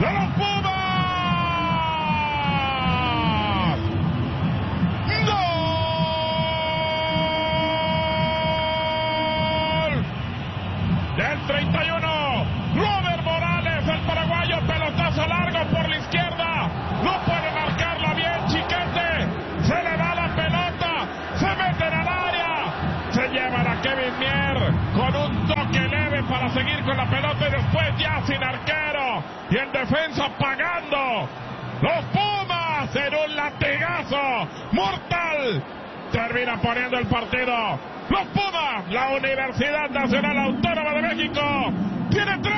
de los Pumas. ¡Gol! Del 31, Robert Morales, el paraguayo, pelotazo largo por la izquierda. No puede marcarla bien Chiquete. Se le va la pelota, se meten al área, se llevan a Kevin Mier con un toque leve para seguir con la pelota y después ya sin arquero y el defensa pagando. Los Pumas en un latigazo mortal termina poniendo el partido. Los Pumas, la Universidad Nacional Autónoma de México, tiene 3,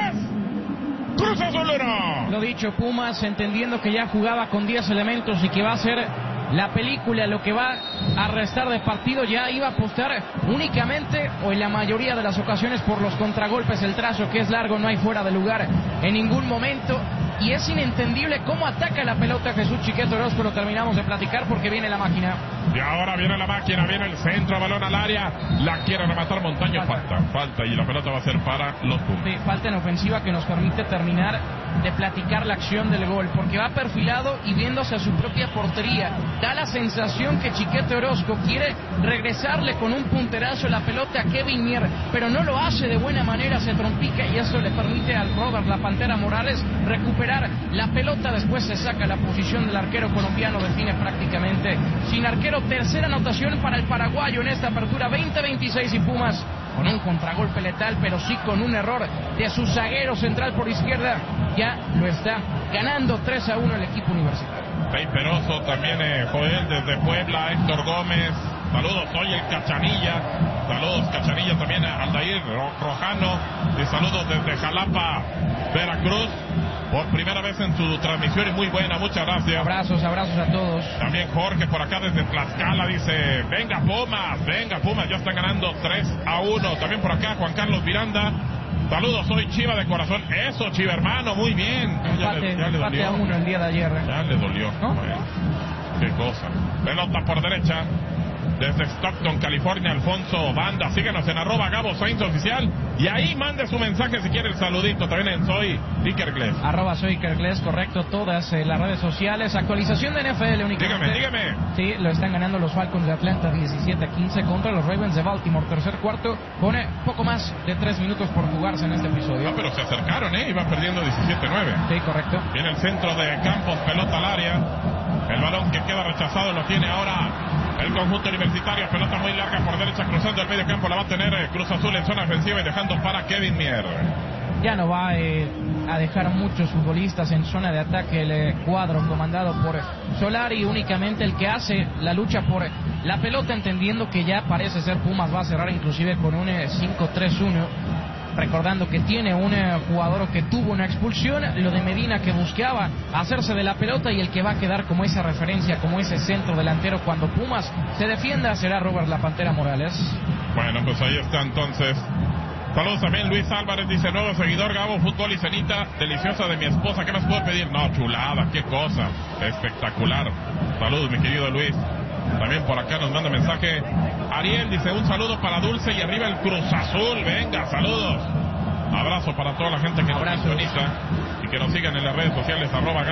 Cruz Azul 1. Lo dicho, Pumas entendiendo que ya jugaba con 10 elementos y que va a ser la película lo que va a restar de partido, ya iba a apostar únicamente o en la mayoría de las ocasiones por los contragolpes, el trazo que es largo, no hay fuera de lugar en ningún momento. Y es inentendible cómo ataca la pelota Jesús Chiquete Orozco. Lo terminamos de platicar porque viene la máquina. Y ahora viene la máquina, viene el centro, balón al área, la quiere rematar Montaño, falta y la pelota va a ser para los Pumas. Sí, falta en ofensiva que nos permite terminar de platicar la acción del gol, porque va perfilado y viéndose a su propia portería. Da la sensación que Chiquete Orozco quiere regresarle con un punterazo la pelota a Kevin Mier, pero no lo hace de buena manera, se trompica y eso le permite al Robert, la Pantera Morales, recuperar la pelota. Después se saca la posición del arquero colombiano, define prácticamente sin arquero. Tercera anotación para el paraguayo en esta apertura 20-26 y Pumas con un contragolpe letal, pero sí con un error de su zaguero central por izquierda, ya lo está ganando 3-1 el equipo universitario. Rey Peroso también, Joel desde Puebla, Héctor Gómez, saludos, soy el Cachanilla, saludos Cachanilla también a Aldair Rojano, y saludos desde Jalapa, Veracruz, por primera vez en su transmisión y muy buena, muchas gracias. Abrazos a todos. También Jorge por acá desde Tlaxcala dice, venga Pumas, ya están ganando 3-1. También por acá Juan Carlos Miranda, saludos, soy Chiva de corazón. Eso, Chiva hermano, muy bien. Ya le dolió. 1 el día de ayer. Ya le dolió. ¿No? Bueno, qué cosa. Pelota por derecha. Desde Stockton, California, Alfonso Banda. Síguenos en @GaboSainzOficial. Y ahí mande su mensaje si quiere el saludito. También en Soy Iker Gles. @Soy Iker Gles, correcto. Todas las redes sociales. Actualización de NFL únicamente. Dígame. Sí, lo están ganando los Falcons de Atlanta 17-15 contra los Ravens de Baltimore. Tercer cuarto, con poco más de 3 minutos por jugarse en este episodio. No, pero se acercaron, iban perdiendo 17-9. Sí, correcto. Viene el centro de Campos, pelota al área. El balón que queda rechazado lo tiene ahora el conjunto universitario, pelota muy larga por derecha cruzando el medio campo, la va a tener Cruz Azul en zona ofensiva y dejando para Kevin Mier. Ya no va a dejar muchos futbolistas en zona de ataque el cuadro comandado por Solari, únicamente el que hace la lucha por la pelota, entendiendo que ya parece ser Pumas va a cerrar inclusive con un 5-3-1. Recordando que tiene un jugador que tuvo una expulsión, lo de Medina que buscaba hacerse de la pelota y el que va a quedar como esa referencia, como ese centro delantero cuando Pumas se defienda será Robert la Pantera Morales. Bueno, pues ahí está entonces. Saludos también, Luis Álvarez dice, nuevo seguidor, Gabo, fútbol y cenita deliciosa de mi esposa, ¿qué más puedo pedir? No, chulada, qué cosa, espectacular. Saludos, mi querido Luis. También por acá nos manda mensaje Ariel, dice, un saludo para Dulce y arriba el Cruz Azul, venga, saludos. Abrazo para toda la gente que nos sintoniza y que nos sigan en las redes sociales,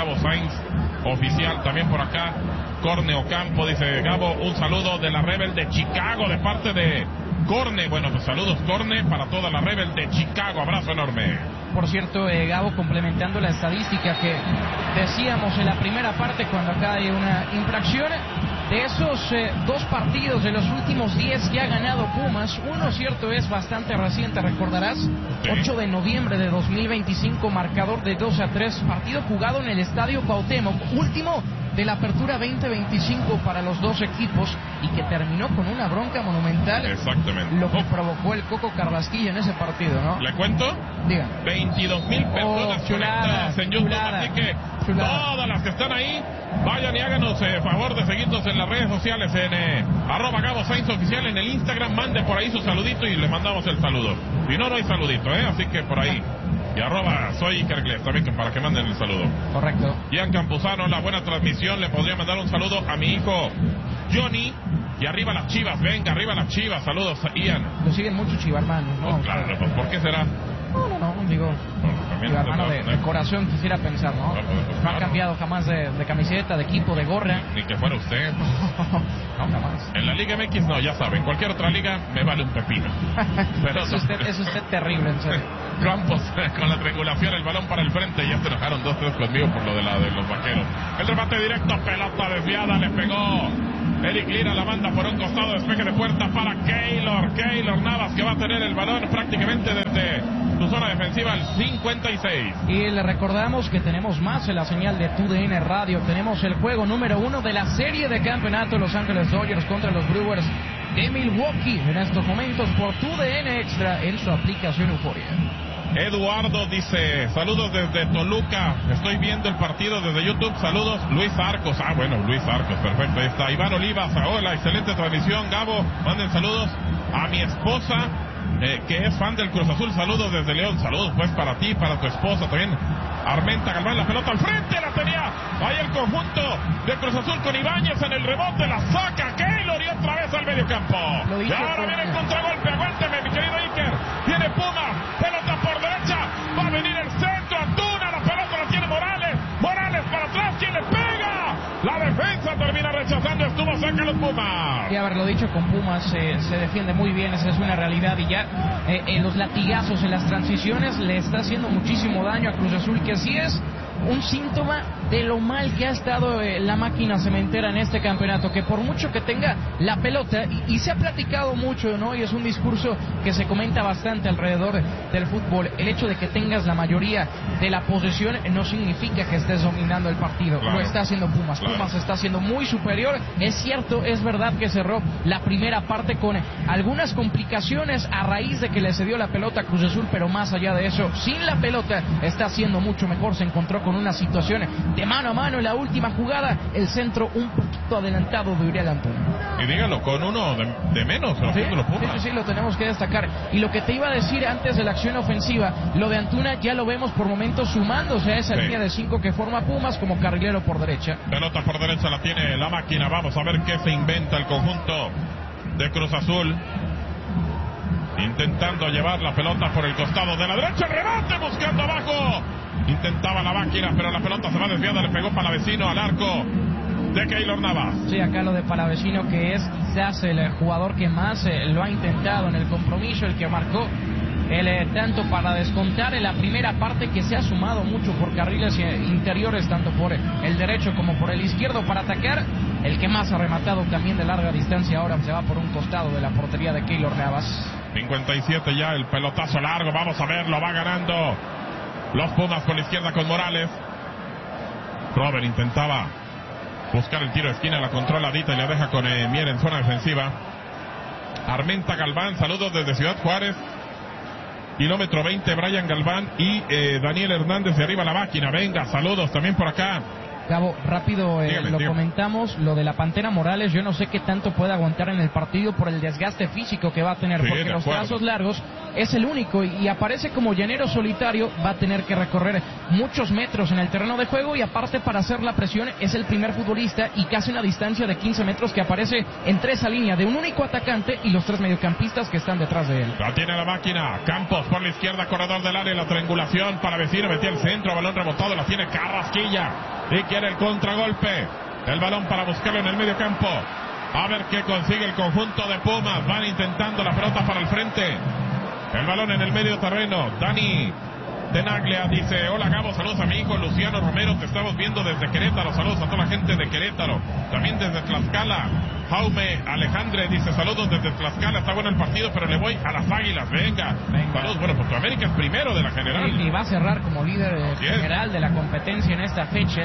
@GaboSainzOficial. También por acá Corne Ocampo dice, Gabo, un saludo de la Rebel de Chicago de parte de Corne. Bueno, pues saludos Corne para toda la Rebel de Chicago, abrazo enorme. Por cierto, Gabo, complementando la estadística que decíamos en la primera parte cuando acá hay una infracción, de esos 2 partidos de los últimos 10 que ha ganado Pumas, uno cierto es bastante reciente, recordarás, 8 de noviembre de 2025, marcador de 2-3, partido jugado en el Estadio Cuauhtémoc, último de la apertura 2025 para los dos equipos y que terminó con una bronca monumental. Exactamente. Lo que provocó el Coco Carrasquilla en ese partido, ¿no? ¿Le cuento? Diga. 22,000 personas conectadas en YouTube, así que todas las que están ahí, vayan y háganos favor de seguirnos en las redes sociales en @GaboSainzOficial en el Instagram, mande por ahí su saludito y le mandamos el saludo. Si no, no hay saludito, así que por ahí. Y @soy Iker Gles también para que manden el saludo. Correcto. Ian Campuzano, la buena transmisión, le podría mandar un saludo a mi hijo Johnny. Y arriba las Chivas, venga, arriba las Chivas, saludos a Ian. Lo siguen mucho chivarmanos, ¿no? Claro, pues ¿por qué será? No, digo... también. Hermano, de corazón quisiera pensar, ¿no? No ha cambiado jamás de camiseta, de equipo, de gorra. Ni que fuera usted. No, jamás. En la Liga MX no, ya saben, cualquier otra liga me vale un pepino. Pero es usted terrible, en serio. Campos con la triangulación, el balón para el frente, ya se enojaron 2-3 conmigo por lo de los vaqueros. El remate directo, pelota desviada, le pegó Eric Lira, la manda por un costado, despeje de puerta para Keylor Navas, que va a tener el balón prácticamente desde su zona defensiva al 56. Y le recordamos que tenemos más en la señal de TUDN Radio. Tenemos el juego número 1 de la serie de campeonato Los Ángeles Dodgers contra los Brewers de Milwaukee en estos momentos por TUDN Extra en su aplicación Euforia. Eduardo dice, saludos desde Toluca, estoy viendo el partido desde YouTube, saludos. Luis Arcos, Luis Arcos, perfecto, ahí está. Iván Olivas, hola, excelente transmisión. Gabo, manden saludos a mi esposa, que es fan del Cruz Azul, saludos desde León. Saludos pues para ti, para tu esposa también. Armenta Galván, la pelota al frente, la tenía ahí el conjunto de Cruz Azul con Ibáñez en el rebote, la saca Keylor y otra vez al medio campo. Y ahora viene el contragolpe, aguánteme mi querido Iker, viene Puma, pelota por derecha, va a venir el centro, Antuna, la pelota la tiene Morales para atrás, ¿quién le pega? La defensa termina rechazando, estuvo cerca los Pumas. Y haberlo dicho, con Pumas se defiende muy bien, esa es una realidad, y ya en los latigazos, en las transiciones, le está haciendo muchísimo daño a Cruz Azul, que sí es un síntoma de lo mal que ha estado la máquina cementera en este campeonato, que por mucho que tenga la pelota, y se ha platicado mucho, ¿no? Y es un discurso que se comenta bastante alrededor del fútbol, el hecho de que tengas la mayoría de la posesión no significa que estés dominando el partido. Claro. Lo está haciendo Pumas. Claro. Pumas está siendo muy superior. Es cierto, es verdad que cerró la primera parte con algunas complicaciones a raíz de que le cedió la pelota a Cruz Azul, pero más allá de eso, sin la pelota está haciendo mucho mejor. Se encontró con una situación de mano a mano en la última jugada, el centro un poquito adelantado de Uriel Antuna. Y dígalo, con uno de menos en sí, los Pumas. Sí, lo tenemos que destacar. Y lo que te iba a decir antes de la acción ofensiva, lo de Antuna ya lo vemos por momentos sumándose a esa línea de 5 que forma Pumas como carrilero por derecha. Pelota por derecha la tiene la máquina, vamos a ver qué se inventa el conjunto de Cruz Azul. Intentando llevar la pelota por el costado de la derecha, remate buscando abajo. Intentaba la máquina, pero la pelota se va desviada, le pegó Palavecino al arco de Keylor Navas. Sí, acá lo de Palavecino, que es quizás el jugador que más lo ha intentado en el compromiso, el que marcó el tanto para descontar en la primera parte, que se ha sumado mucho por carriles interiores, tanto por el derecho como por el izquierdo para atacar. El que más ha rematado también de larga distancia ahora se va por un costado de la portería de Keylor Navas. 57 ya, el pelotazo largo, vamos a ver, lo va ganando los Pumas con la izquierda con Morales. Robert intentaba buscar el tiro de esquina, la controladita y la deja con Mier en zona defensiva. Armenta Galván, saludos desde Ciudad Juárez. Kilómetro 20, Brian Galván y Daniel Hernández de arriba la máquina. Venga, saludos también por acá. Gabo, rápido, dígame. Comentamos, lo de la Pantera Morales, yo no sé qué tanto puede aguantar en el partido por el desgaste físico que va a tener, porque los trazos largos es el único, y aparece como llanero solitario, va a tener que recorrer muchos metros en el terreno de juego, y aparte para hacer la presión es el primer futbolista y casi una distancia de 15 metros que aparece entre esa línea de un único atacante y los 3 mediocampistas que están detrás de él. La tiene la máquina, Campos por la izquierda, corredor del área, la triangulación para Vecino, metía el centro, balón rebotado, la tiene Carrasquilla y quiere el contragolpe, el balón para buscarlo en el medio campo. A ver qué consigue el conjunto de Pumas. Van intentando la pelota para el frente, el balón en el medio terreno. Dani Tenaglia dice: hola Gabo, saludos a mi hijo Luciano Romero, te estamos viendo desde Querétaro, saludos a toda la gente de Querétaro, también desde Tlaxcala. Jaume Alejandre dice: saludos desde Tlaxcala, está bueno el partido, pero le voy a las Águilas. Venga. Saludos. Bueno, pues América es primero de la general y va a cerrar como líder general de la competencia en esta fecha.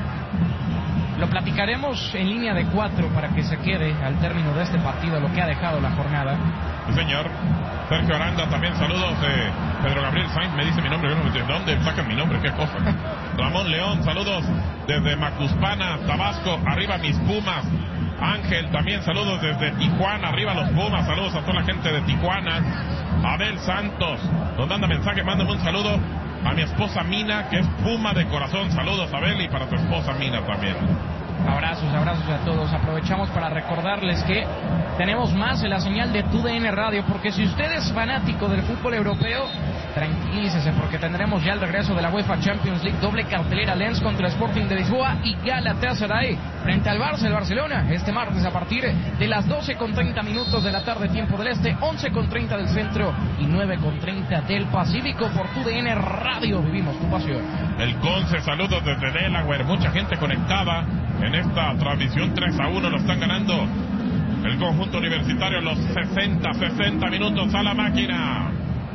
Lo platicaremos en línea de 4 para que se quede al término de este partido lo que ha dejado la jornada. Sí, señor. Sergio Aranda también, saludos. Pedro Gabriel Sainz me dice mi nombre, yo no sé de dónde sacan mi nombre, qué cosa. Ramón León, saludos desde Macuspana, Tabasco, arriba mis Pumas. Ángel también, saludos desde Tijuana, arriba los Pumas, saludos a toda la gente de Tijuana. Abel Santos nos manda mensaje, mándame un saludo a mi esposa Mina, que es Puma de corazón. Saludos, Abel, y para tu esposa Mina también. Abrazos a todos. Aprovechamos para recordarles que tenemos más en la señal de TUDN Radio, porque si usted es fanático del fútbol europeo, tranquilícese porque tendremos ya el regreso de la UEFA Champions League, doble cartelera, Lens contra Sporting de Lisboa y Galatasaray frente al Barça, el Barcelona, este martes a partir de las 12:30 de la tarde, tiempo del este, 11:30 del centro y 9:30 del Pacífico. Por TUDN Radio vivimos tu pasión. El Conce, saludos desde Delaware, mucha gente conectada en esta transmisión. 3-1 lo están ganando el conjunto universitario, los 60 minutos a la máquina.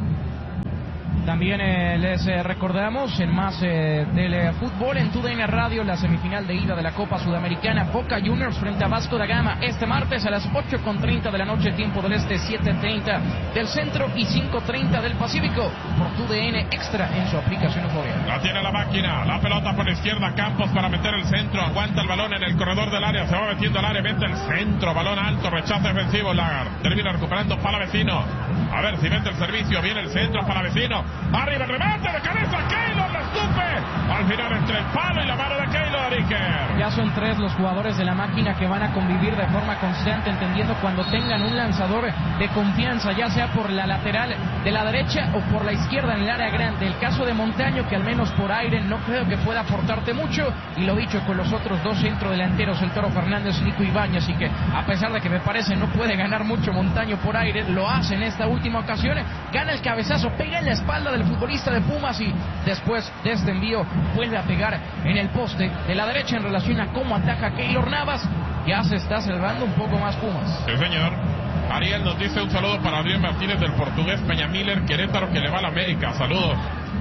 También les recordamos en más del fútbol en TUDN Radio, la semifinal de ida de la Copa Sudamericana, Boca Juniors frente a Vasco da Gama, este martes a las 8:30 de la noche, tiempo del este, 7:30 del centro y 5:30 del Pacífico, por TUDN Extra en su aplicación Euforia. La tiene la máquina, la pelota por la izquierda, Campos para meter el centro, aguanta el balón en el corredor del área, se va metiendo al área, mete el centro, balón alto, rechazo defensivo, termina recuperando Palavecino. A ver si mete el servicio, viene el centro, Palavecino, arriba el remate de cabeza, Keylor la escupe, al final entre el palo y la mano de Keylor, Iker. Ya son 3 los jugadores de la máquina que van a convivir de forma constante, entendiendo cuando tengan un lanzador de confianza, ya sea por la lateral de la derecha o por la izquierda en el área grande. El caso de Montaño, que al menos por aire no creo que pueda aportarte mucho, y lo dicho con los otros 2 centrodelanteros, el Toro Fernández y Nico Ibáñez, y que a pesar de que me parece no puede ganar mucho Montaño por aire, lo hace en esta última ocasión, gana el cabezazo, pega en la espalda del futbolista de Pumas y después de este envío vuelve a pegar en el poste de la derecha. En relación a cómo ataca Keylor Navas, ya se está celebrando un poco más Pumas. Sí, señor. Ariel nos dice un saludo para Adrián Martínez del Portugués Peña Miller, Querétaro, que le va a la América. Saludos.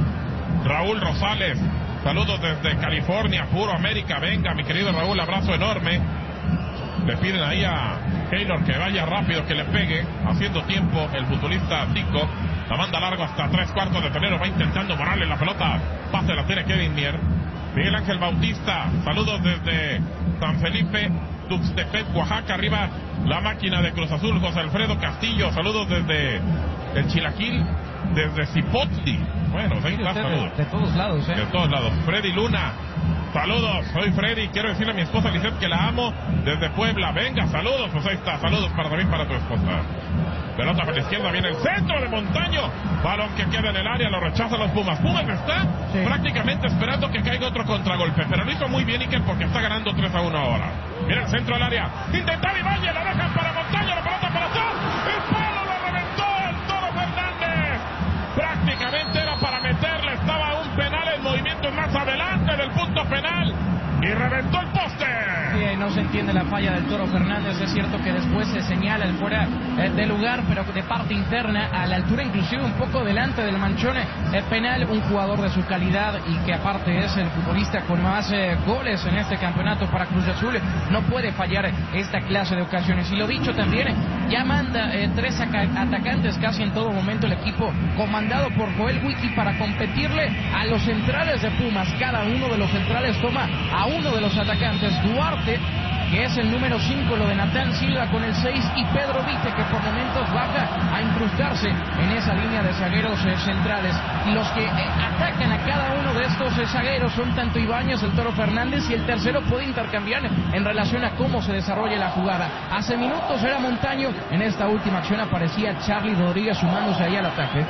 Raúl Rosales, saludos desde California, puro América. Venga, mi querido Raúl, abrazo enorme. Le piden ahí a Keylor que vaya rápido, que le pegue, haciendo tiempo el futbolista Tico. La manda largo hasta 3/4 de terreno, va intentando Morales, la pelota pase la tiene Kevin Mier. Miguel Ángel Bautista, saludos desde San Felipe, Tuxtepec, Oaxaca, arriba la máquina de Cruz Azul. José Alfredo Castillo, saludos desde el Chilaquil, desde Cipotli. Bueno, ahí está, saludos. De todos lados, De todos lados. Freddy Luna, saludos, soy Freddy, quiero decirle a mi esposa Lisette que la amo desde Puebla. Venga, saludos, pues ahí está, saludos también para tu esposa. Pelota por la izquierda, viene el centro de Montaño, balón que queda en el área, lo rechazan los Pumas. Pumas está prácticamente esperando que caiga otro contragolpe, pero lo hizo muy bien Iker porque está ganando 3-1 ahora. Viene el centro del área, intenta Ibáñez, la dejan para Montaño, la pelota para atrás, el palo lo reventó el Toro Fernández. Prácticamente era para meterle, estaba un penal en movimiento más adelante del punto penal y reventó el poste. Sí, no se entiende la falla del Toro Fernández. Es cierto que después se señala el fuera de lugar, pero de parte interna, a la altura inclusive un poco delante del manchón penal. Un jugador de su calidad y que aparte es el futbolista con más goles en este campeonato para Cruz Azul, no puede fallar esta clase de ocasiones. Y lo dicho también, ya manda 3 atacantes casi en todo momento el equipo comandado por Joel Wiki para competirle a los centrales de Pumas. Cada uno de los centrales toma a uno de los atacantes. Duarte, que es el número 5, lo de Natán Silva con el 6 y Pedro Vite, que por momentos baja a incrustarse en esa línea de zagueros centrales. Y los que atacan a cada uno de estos zagueros son tanto Ibáñez, el Toro Fernández, y el tercero puede intercambiar en relación a cómo se desarrolla la jugada. Hace minutos era Montaño, en esta última acción aparecía Charlie Rodríguez sumándose ahí al ataque.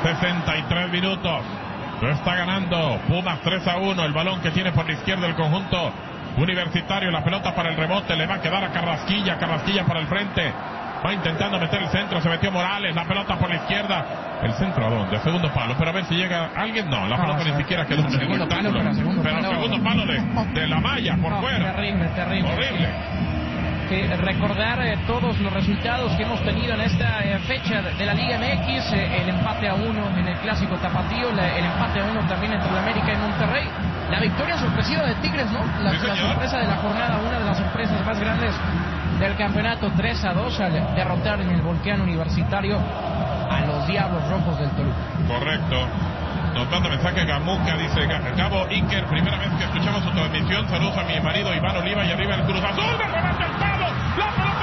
63 minutos, lo está ganando Pumas 3-1, el balón que tiene por la izquierda el conjunto universitario, la pelota para el rebote, le va a quedar a Carrasquilla para el frente, va intentando meter el centro, se metió Morales, la pelota por la izquierda, el centro a dónde, segundo palo, pero a ver si llega alguien, no, la pelota ni siquiera quedó en el segundo palo, pero segundo palo de la malla por fuera, terrible, horrible. Recordar todos los resultados que hemos tenido en esta fecha de la Liga MX, el empate a 1 en el clásico tapatío, el empate a 1 también entre el América y Monterrey, la victoria sorpresiva de Tigres, ¿no? La sorpresa de la jornada, una de las sorpresas más grandes del campeonato, 3-2 al derrotar en el Volcán Universitario a los Diablos Rojos del Toluca. Correcto. Nos manda mensaje Gamuca, dice Gabo Iker, primera vez que escuchamos su transmisión, saludos a mi marido Iván Oliva y arriba el Cruz Azul, de remate al palo, la pelota